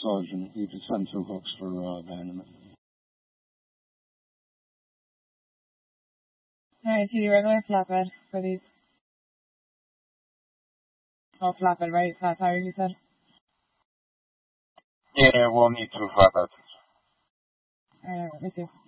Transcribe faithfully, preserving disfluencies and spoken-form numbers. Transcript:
Sergeant. You could send two hooks for uh, abandonment. Alright, T D regular flatbed for these. Oh, flatbed, right? Flat tire, you said? Yeah, we'll need two flatbeds. Alright, me too.